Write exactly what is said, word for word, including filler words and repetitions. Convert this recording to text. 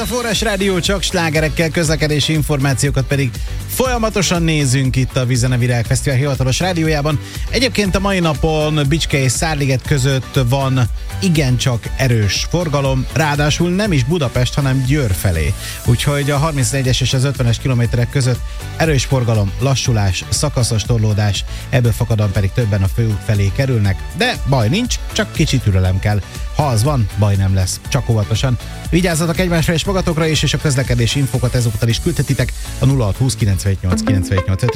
a Forrás Rádió, csak slágerekkel, közlekedési információkat pedig folyamatosan nézünk itt a Vizene Virág Fesztivál hivatalos rádiójában. Egyébként a mai napon Bicske és Szárliget között van igencsak erős forgalom, ráadásul nem is Budapest, hanem Győr felé. Úgyhogy a harmincnégyes és az ötvenes kilométerek között erős forgalom, lassulás, szakaszos torlódás, ebből fakadóan pedig többen a főút felé kerülnek, de baj nincs, csak kicsit türelem kell. Ha az van, baj nem lesz, csak óvatosan. Vigyázzatok egymásra és magatokra is, és a közlekedési infokat ezúttal is küldhetitek a nulla hat húsz kilencvennyolc kilencvennyolc